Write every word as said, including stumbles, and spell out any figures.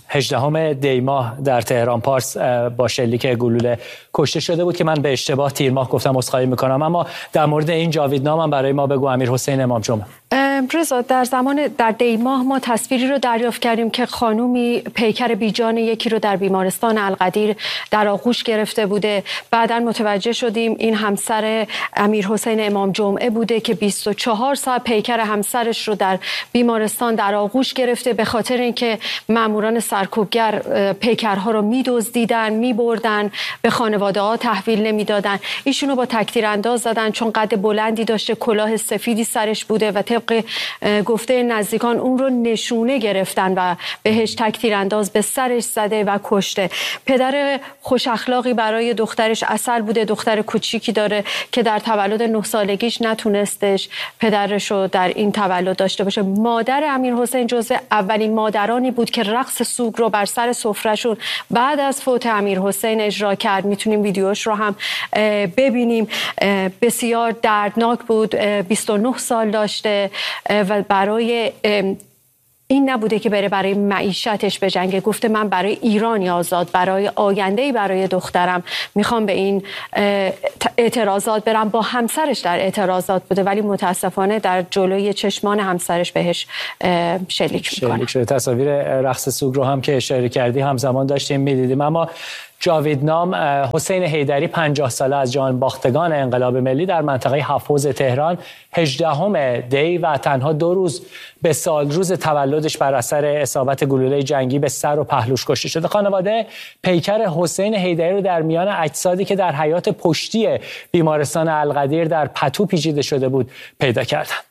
هجدهم دی ماه در تهران پارس با شلیک گلوله کشته شده بود که من به اشتباه تیر ماه گفتم، عذرخواهی میکنم. اما در مورد این جاویدنام هم برای ما بگو امیرحسین امام جمعه. رضا، در زمان در دی ماه ما تصویری رو دریافت کردیم که خانومی پیکر بیجان یکی رو در بیمارستان القدیر در آغوش گرفته بوده. بعداً متوجه شدیم این همسر امیرحسین امام جمعه بوده که بیست و چهار ساعت پیکر همسرش رو در بیمارستان در آغوش گرفته، به خاطر اینکه ماموران سرکوبگر پیکرها رو می‌دزدیدن، می‌بردن، به خانواده ها تحویل نمیدادن. ایشونو با تکتیر انداز زدن چون قد بلندی داشته، کلاه سفیدی سرش بوده و طبق گفته نزدیکان اون رو نشونه گرفتن و بهش تکتیر انداز به سرش زده و کشته. پدر خوش اخلاقی برای دخترش عسل بوده، دختر کوچیکی داره که در تولد نه سالگیش نتونستش پدرش رو در این تولد داشته باشه. مادر امیرحسین جزو اولین مادرانی بود که رقص سوگ رو بر سر سفرهشون بعد از فوت امیرحسین اجرا کرد. میتونیم ویدیوش رو هم ببینیم. بسیار دردناک بود. بیست و نه سال داشته و برای این نبوده که بره برای معیشتش بجنگه. گفته من برای ایرانی آزاد، برای آینده‌ای برای دخترم میخوام به این اعتراضات برم. با همسرش در اعتراضات بوده ولی متاسفانه در جلوی چشمان همسرش بهش شلیک میکنه. شلیک شده. تصاویر رقص سوگ رو هم که اشاره کردی همزمان داشتیم میدیدیم. اما جاویدنام حسین حیدری پنجاه ساله از جان باختگان انقلاب ملی در منطقه حفوظ تهران هجدهم دی و تنها دو روز به سال روز تولدش بر اثر اصابت گلوله جنگی به سر و پهلوش کشته شده. خانواده پیکر حسین حیدری رو در میان اجسادی که در حیاط پشتی بیمارستان القدیر در پتو پیچیده شده بود پیدا کردند.